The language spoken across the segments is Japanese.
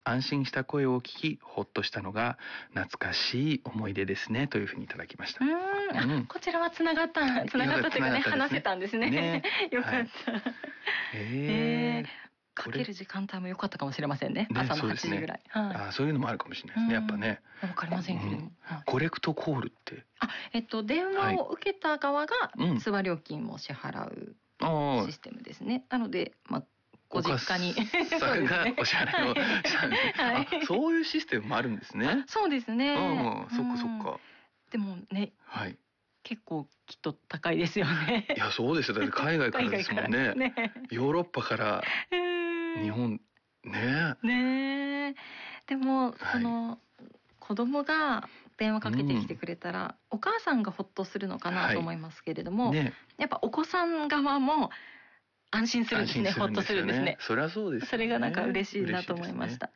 安心した声を聞きほっとしたのが懐かしい思い出ですね、というふうにいただきました。 こちらはつながったというかね、話せたんですね。よかった。かける時間帯も良かったかもしれませんね。朝の8時ぐらい。 そういうのもあるかもしれないですね、やっぱね。 わかりませんけれども。 コレクトコールって。 電話を受けた側が通話料金を支払うシステムですね。なので、ご実家に。 さんがお支払いをしたんです。そういうシステムもあるんですね。 そうですね。 そっかそっか。 でもね。結構きっと高いですよね。 いや、そうですよ。だって海外からですもんね。ヨーロッパから日本ね。 でも子供が電話かけてきてくれたら、お母さんがほっとするのかなと思いますけれども、やっぱお子さん側も安心するんですね。ほっとするんですね。 そりゃそうです。 それがなんか嬉しいなと思いました。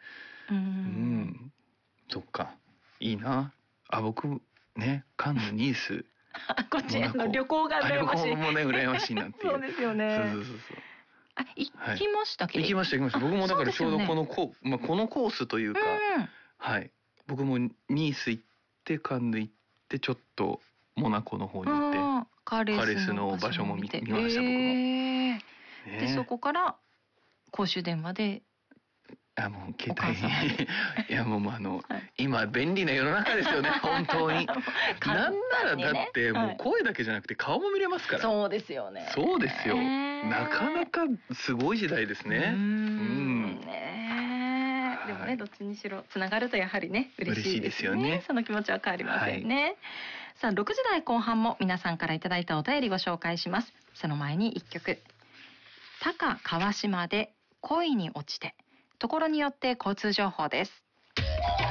そっか、いいな。僕ね、カンヌ、ニース。 こっちの旅行が羨ましい。 旅行もね、羨ましいなっていう。 そうですよね。 そう。 行きましたっけ？ 行きました。僕もだからちょうどこのコースというか、僕もニース行ってカンヌ行ってちょっとモナコの方に行ってカレスの場所も見ました僕も。 でそこから公衆電話で。 もう携帯いやもう今便利な世の中ですよね本当に。なんならだってもう声だけじゃなくて顔も見れますから。 そうですよね。 そうですよ。なかなかすごい時代ですね。 でもね、どっちにしろつながるとやはりね嬉しいですよね。その気持ちは変わりませんね。さあ6時台後半も皆さんからいただいたお便りご紹介します。その前に1曲。高川島で恋に落ちて。ところによって交通情報です。